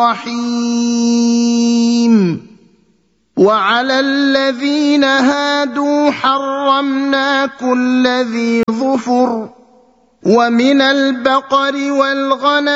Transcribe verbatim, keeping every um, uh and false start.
الرحيم وعلى الذين هادوا حرمنا كل ذي ظفر ومن البقر والغنم